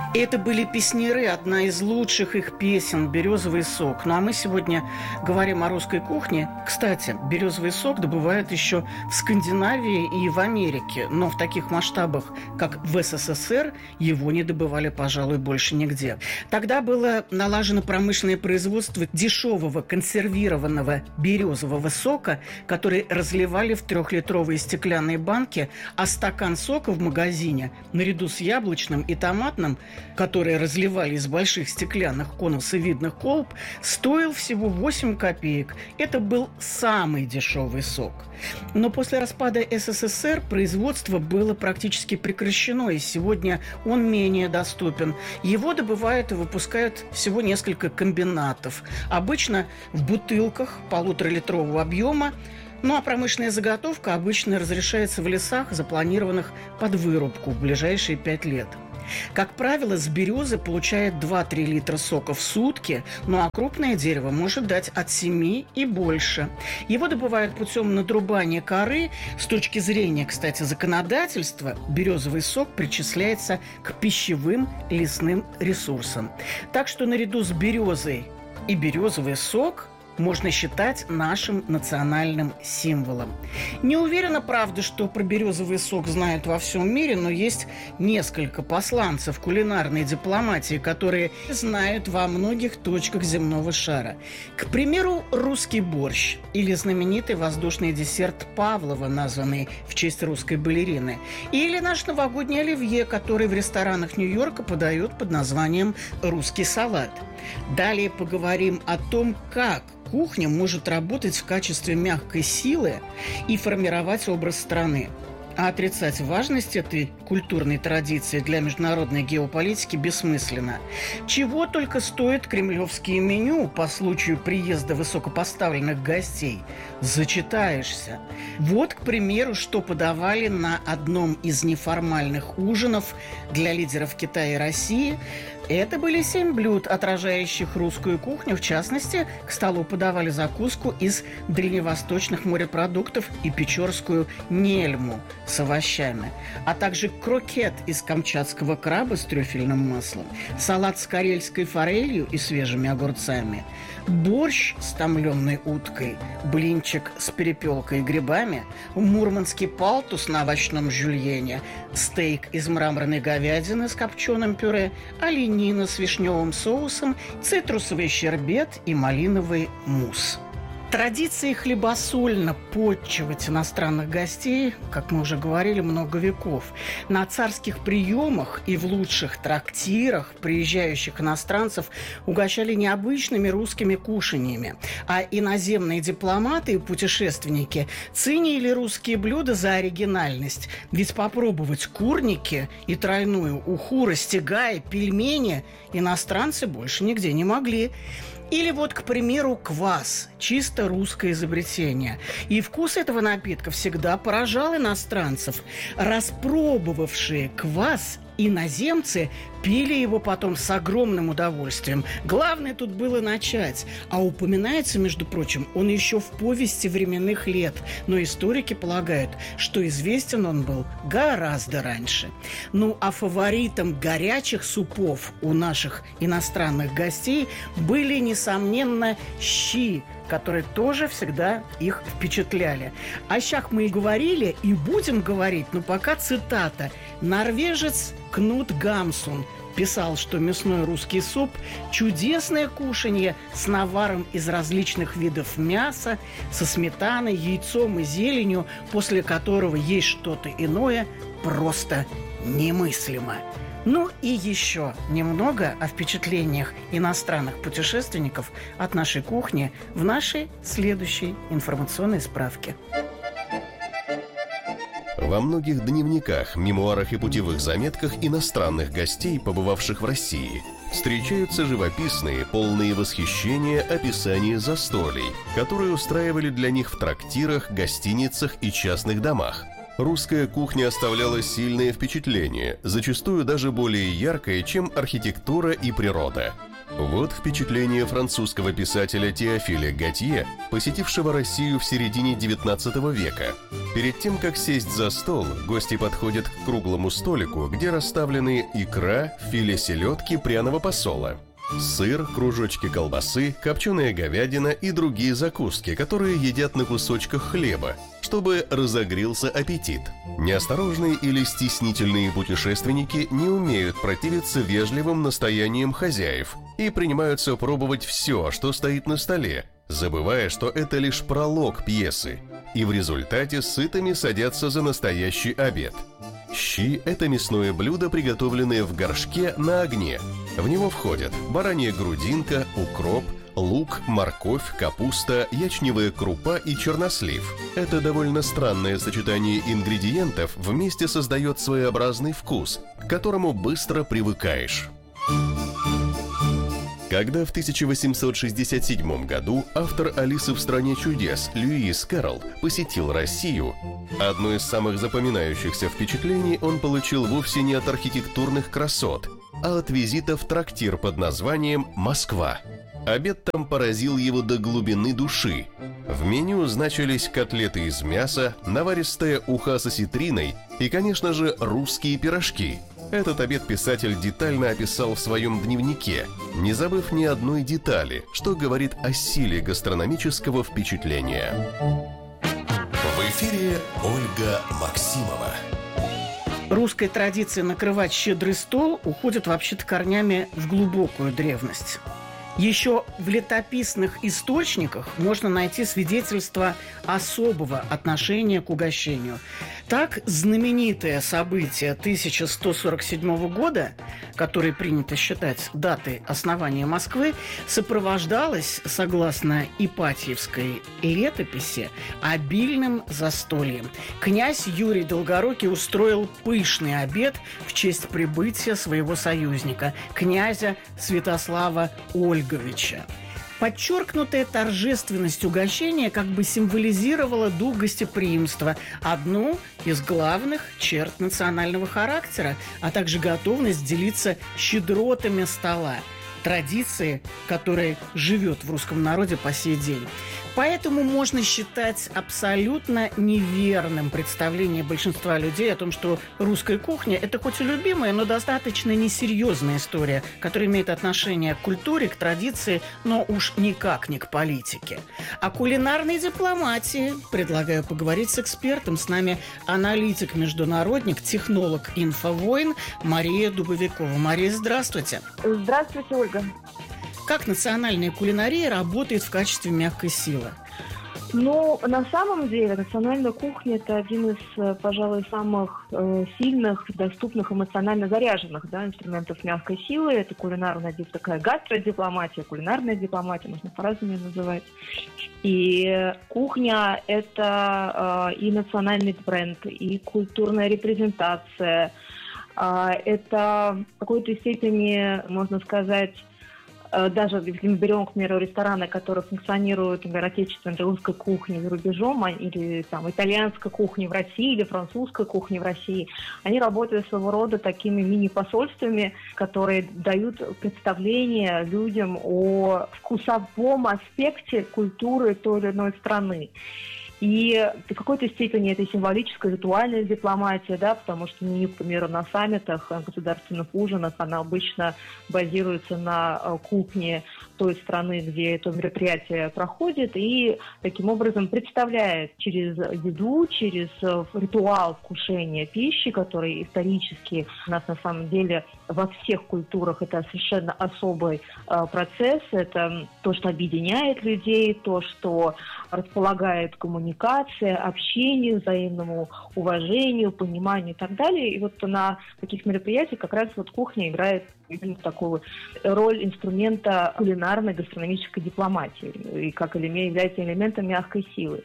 Это были песняры, одна из лучших их песен «Березовый сок». Ну а мы сегодня говорим о русской кухне. Кстати, березовый сок добывают еще в Скандинавии и в Америке, но в таких масштабах, как в СССР, его не добывали, пожалуй, больше нигде. Тогда было налажено промышленное производство дешевого консервированного березового сока, который разливали в 3-литровые стеклянные банки, а стакан сока в магазине, наряду с яблочным и томатным, которые разливали из больших стеклянных конусовидных колб, стоил всего 8 копеек. Это был самый дешевый сок. Но после распада СССР производство было практически прекращено, и сегодня он менее доступен. Его добывают и выпускают всего несколько комбинатов. Обычно в бутылках 1,5-литрового объема. Ну а промышленная заготовка обычно разрешается в лесах, запланированных под вырубку в ближайшие 5 лет. Как правило, с березы получает 2-3 литра сока в сутки, ну а крупное дерево может дать от 7 и больше. Его добывают путем надрубания коры. С точки зрения, кстати, законодательства, березовый сок причисляется к пищевым лесным ресурсам. Так что наряду с березой и березовый сок можно считать нашим национальным символом. Не уверена, правда, что про березовый сок знают во всем мире, но есть несколько посланцев кулинарной дипломатии, которые знают во многих точках земного шара. К примеру, русский борщ или знаменитый воздушный десерт Павлова, названный в честь русской балерины, или наш новогодний оливье, который в ресторанах Нью-Йорка подают под названием «русский салат». Далее поговорим о том, как кухня может работать в качестве мягкой силы и формировать образ страны. А отрицать важность этой культурной традиции для международной геополитики бессмысленно. Чего только стоит кремлевские меню по случаю приезда высокопоставленных гостей. Зачитаешься. Вот, к примеру, что подавали на одном из неформальных ужинов для лидеров Китая и России. Это были 7 блюд, отражающих русскую кухню. В частности, к столу подавали закуску из древневосточных морепродуктов и печорскую нельму с овощами, а также крокет из камчатского краба с трюфельным маслом, салат с карельской форелью и свежими огурцами, борщ с томленой уткой, блинчик с перепелкой и грибами, мурманский палтус на овощном жюльене, стейк из мраморной говядины с копченым пюре, оленина с вишневым соусом, цитрусовый щербет и малиновый мусс. Традиции хлебосольно подчивать иностранных гостей, как мы уже говорили, много веков. На царских приемах и в лучших трактирах приезжающих иностранцев угощали необычными русскими кушаньями, а иноземные дипломаты и путешественники ценили русские блюда за оригинальность. Ведь попробовать курники и тройную уху, растягай, пельмени иностранцы больше нигде не могли. Или вот, к примеру, квас – чисто русское изобретение. И вкус этого напитка всегда поражал иностранцев. Распробовавшие квас, иноземцы пили его потом с огромным удовольствием. Главное тут было начать. А упоминается, между прочим, он еще в повести временных лет. Но историки полагают, что известен он был гораздо раньше. Ну, а фаворитом горячих супов у наших иностранных гостей были, несомненно, щи, которые тоже всегда их впечатляли. О щах мы и говорили, и будем говорить, но пока цитата. Норвежец Кнут Гамсун писал, что мясной русский суп – чудесное кушанье с наваром из различных видов мяса, со сметаной, яйцом и зеленью, после которого есть что-то иное просто немыслимо. Ну и еще немного о впечатлениях иностранных путешественников от нашей кухни в нашей следующей информационной справке. Во многих дневниках, мемуарах и путевых заметках иностранных гостей, побывавших в России, встречаются живописные, полные восхищения описания застолий, которые устраивали для них в трактирах, гостиницах и частных домах. Русская кухня оставляла сильное впечатление, зачастую даже более яркое, чем архитектура и природа. Вот впечатление французского писателя Теофиля Готье, посетившего Россию в середине XIX века. Перед тем, как сесть за стол, гости подходят к круглому столику, где расставлены икра, филе селедки, пряного посола, сыр, кружочки колбасы, копченая говядина и другие закуски, которые едят на кусочках хлеба, чтобы разогрелся аппетит. Неосторожные или стеснительные путешественники не умеют противиться вежливым настояниям хозяев и принимаются пробовать все, что стоит на столе, забывая, что это лишь пролог пьесы, и в результате сытыми садятся за настоящий обед. Щи – это мясное блюдо, приготовленное в горшке на огне. В него входят баранья грудинка, укроп, лук, морковь, капуста, ячневая крупа и чернослив. Это довольно странное сочетание ингредиентов вместе создает своеобразный вкус, к которому быстро привыкаешь. Когда в 1867 году автор «Алисы в стране чудес» Льюис Кэрролл посетил Россию, одно из самых запоминающихся впечатлений он получил вовсе не от архитектурных красот, а от визита в трактир под названием «Москва». Обед там поразил его до глубины души. В меню значились котлеты из мяса, наваристая уха с осетриной и, конечно же, русские пирожки. Этот обед писатель детально описал в своем дневнике, не забыв ни одной детали, что говорит о силе гастрономического впечатления. В эфире Ольга Максимова. Русская традиция накрывать щедрый стол уходит вообще-то корнями в глубокую древность. Еще в летописных источниках можно найти свидетельство особого отношения к угощению. Так, знаменитое событие 1147 года, которое принято считать датой основания Москвы, сопровождалось, согласно Ипатьевской летописи, обильным застольем. Князь Юрий Долгорукий устроил пышный обед в честь прибытия своего союзника, князя Святослава Ольговича. Подчеркнутая торжественность угощения как бы символизировала дух гостеприимства, одну из главных черт национального характера, а также готовность делиться щедротами стола, традиции, которая живет в русском народе по сей день. Поэтому можно считать абсолютно неверным представление большинства людей о том, что русская кухня – это хоть и любимая, но достаточно несерьезная история, которая имеет отношение к культуре, к традиции, но уж никак не к политике. О кулинарной дипломатии предлагаю поговорить с экспертом. С нами аналитик, международник, технолог «Инфовойн» Мария Дубовикова. Мария, здравствуйте. Здравствуйте, Ольга. Как национальная кулинария работает в качестве мягкой силы? Ну, на самом деле, национальная кухня – это один из, пожалуй, самых сильных, доступных, эмоционально заряженных инструментов мягкой силы. Это кулинарная, такая гастродипломатия, кулинарная дипломатия, можно по-разному ее называть. И кухня – это и национальный бренд, и культурная репрезентация. Это в какой-то степени, можно сказать, даже если мы берем, к примеру, рестораны, которые функционируют, например, отечественной русской кухни за рубежом, или там итальянской кухни в России, или французской кухни в России, они работают своего рода такими мини-посольствами, которые дают представление людям о вкусовом аспекте культуры той или иной страны. И в какой-то степени это символическая, ритуальная дипломатия, потому что, к примеру, на саммитах, государственных ужинах она обычно базируется на кухне той страны, где это мероприятие проходит, и таким образом представляет через еду, через ритуал вкушения пищи, который исторически у нас на самом деле во всех культурах это совершенно особый процесс, это то, что объединяет людей, то, что располагает к коммуникации, общению, взаимному уважению, пониманию и так далее. И вот на таких мероприятиях как раз кухня играет именно такую роль инструмента кулинарной гастрономической дипломатии и как является элементом мягкой силы.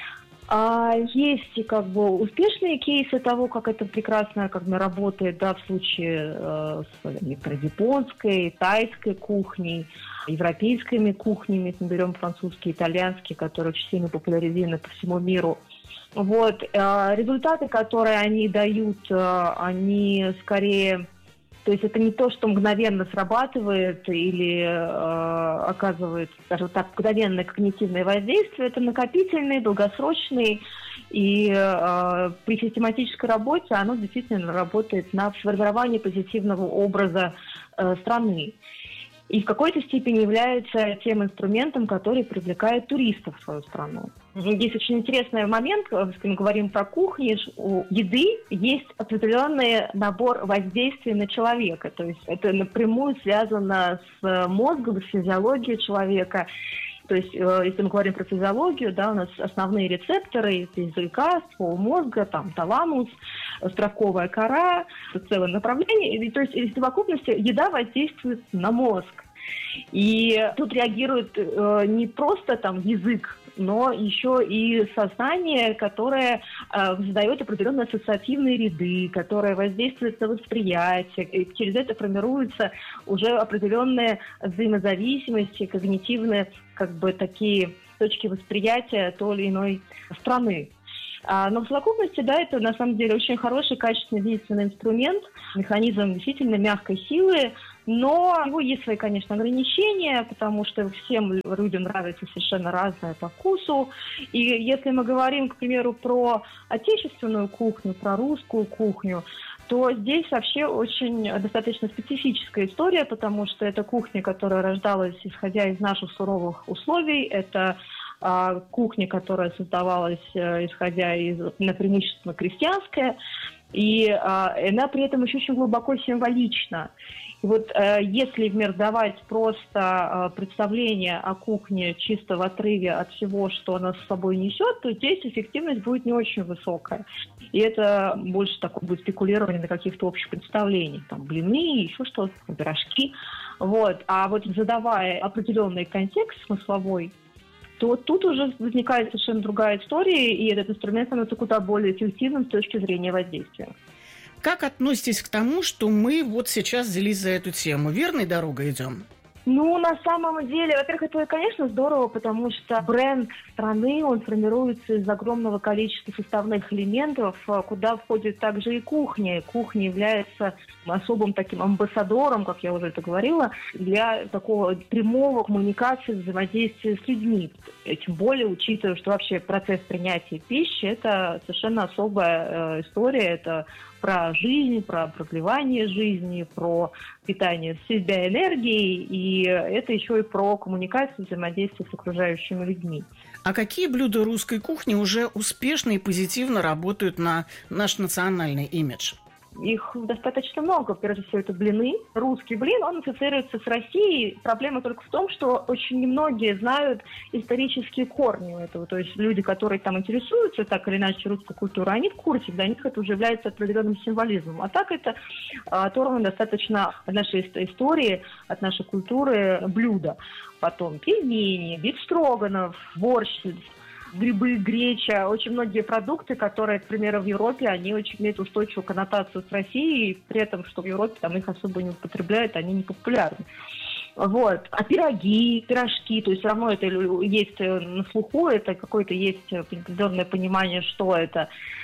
Есть успешные кейсы того, как это прекрасно работает в случае с японской, тайской кухней, европейскими кухнями, если мы берем французские, итальянские, которые очень сильно популяризированы по всему миру. Результаты, которые они дают, они скорее То есть это не то, что мгновенно срабатывает или оказывает, скажем так, мгновенное когнитивное воздействие. Это накопительный, долгосрочный. И при систематической работе оно действительно работает на формирование позитивного образа страны. И в какой-то степени является тем инструментом, который привлекает туристов в свою страну. Есть очень интересный момент, если мы говорим про кухню, у еды есть определенный набор воздействий на человека. То есть это напрямую связано с мозгом, с физиологией человека. То есть, если мы говорим про физиологию, да, у нас основные рецепторы языка, ствол мозга, там, таламус, островковая кора, целое направление. И, то есть, в совокупности еда воздействует на мозг. И тут реагирует не просто там язык, но еще и сознание, которое задает определенные ассоциативные ряды, которое воздействует на восприятие. И через это формируются уже определенные взаимозависимости, когнитивные, как бы такие точки восприятия той или иной страны. Но в совокупности, да, это на самом деле очень хороший, качественный, действенный инструмент, механизм действительно мягкой силы, но у него есть свои, конечно, ограничения, потому что всем людям нравится совершенно разное по вкусу. И если мы говорим, к примеру, про отечественную кухню, про русскую кухню, то здесь вообще очень достаточно специфическая история, потому что это кухня, которая рождалась, исходя из наших суровых условий, это кухня, которая создавалась, исходя из, преимущественно крестьянская, и она при этом еще очень глубоко символична. И вот если, например, давать просто представление о кухне чисто в отрыве от всего, что она с собой несет, то здесь эффективность будет не очень высокая. И это больше такое будет спекулирование на каких-то общих представлениях. Там блины, еще что-то, пирожки. Вот. А вот задавая определенный контекст смысловой, то тут уже возникает совершенно другая история, и этот инструмент становится куда более эффективным с точки зрения воздействия. Как относитесь к тому, что мы вот сейчас взялись за эту тему? Верной дорогой идем? Ну, на самом деле, во-первых, это, конечно, здорово, потому что бренд страны, он формируется из огромного количества составных элементов, куда входит также и кухня. Кухня является особым таким амбассадором, как я уже это говорила, для такого прямого коммуникации, взаимодействия с людьми. Тем более, учитывая, что вообще процесс принятия пищи – это совершенно особая история, это про жизнь, про продлевание жизни, про питание себя энергией, и это еще и про коммуникацию, взаимодействие с окружающими людьми. А какие блюда русской кухни уже успешно и позитивно работают на наш национальный имидж? Их достаточно много. Прежде всего, это блины. Русский блин, он ассоциируется с Россией. Проблема только в том, что очень немногие знают исторические корни этого. То есть люди, которые там интересуются так или иначе русской культурой, они в курсе, для них это уже является определенным символизмом. А так это оторвано достаточно от нашей истории, от нашей культуры блюда. Потом пельмени, бифстроганов, борщ, грибы, греча, очень многие продукты, которые, к примеру, в Европе, они очень имеют устойчивую коннотацию с Россией, при этом, что в Европе там их особо не употребляют, они не популярны. Вот. А пирожки, то есть все равно это есть на слуху, это какое-то есть определенное понимание, что это.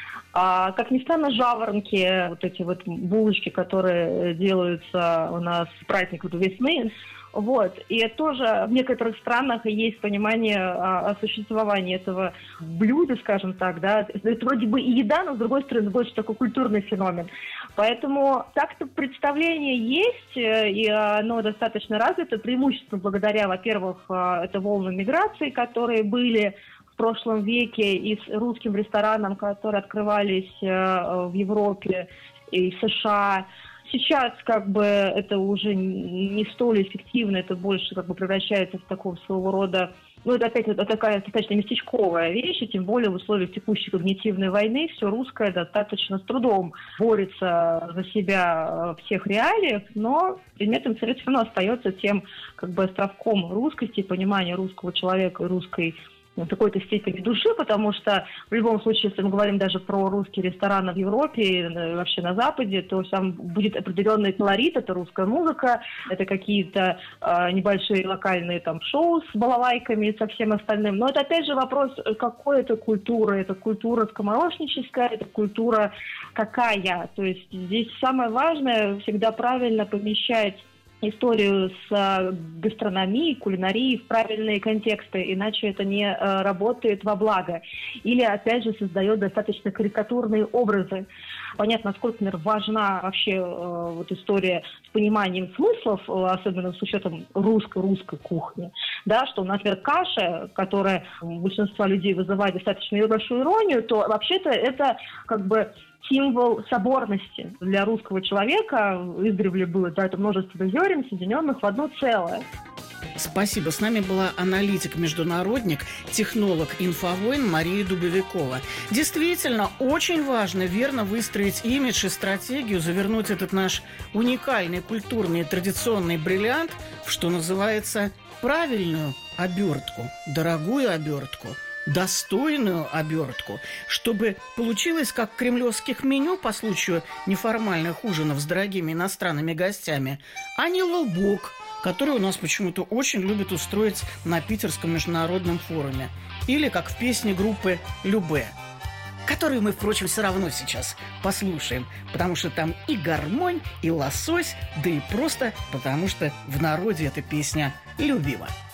А, как ни странно, жаворонки, вот эти вот булочки, которые делаются у нас в праздник весны, вот. И тоже в некоторых странах есть понимание о существовании этого блюда, скажем так, да. Это вроде бы и еда, но, с другой стороны, больше такой культурный феномен. Поэтому так-то представление есть, и оно достаточно развито, преимущественно благодаря, во-первых, это волнам миграции, которые были в прошлом веке, и с русским ресторанам, которые открывались в Европе и в США. Сейчас как бы это уже не столь эффективно, это больше как бы превращается в такого своего рода, ну это опять это такая достаточно местечковая вещь, и тем более в условиях текущей когнитивной войны все русское достаточно с трудом борется за себя в всех реалиях, но предметом все равно остается тем как бы островком русскости, понимания русского человека и русской в какой-то степени души, потому что в любом случае, если мы говорим даже про русские рестораны в Европе и вообще на Западе, то там будет определенный колорит, это русская музыка, это какие-то небольшие локальные там шоу с балалайками и со всем остальным. Но это опять же вопрос, какой это культура скоморошническая, это культура какая. То есть здесь самое важное всегда правильно помещать историю с гастрономией, кулинарией в правильные контексты, иначе это не работает во благо. Или, опять же, создает достаточно карикатурные образы. Понятно, насколько, например, важна вообще вот история с пониманием смыслов, особенно с учетом русской кухни, да, что, например, каша, которая у большинства людей вызывает достаточно большую иронию, то вообще-то это как бы символ соборности для русского человека. Издревле было, да, это множество зерен, соединенных в одно целое. Спасибо. С нами была аналитик-международник, технолог «Инфовойн» Мария Дубовикова. Действительно, очень важно верно выстроить имидж и стратегию, завернуть этот наш уникальный культурный и традиционный бриллиант в, что называется, правильную обертку, дорогую обертку, достойную обертку, чтобы получилось как в кремлевских меню по случаю неформальных ужинов с дорогими иностранными гостями, а не лубок, который у нас почему-то очень любят устроить на Питерском международном форуме. Или как в песне группы «Любэ», которую мы, впрочем, все равно сейчас послушаем, потому что там и гармонь, и лосось, да и просто потому что в народе эта песня любима.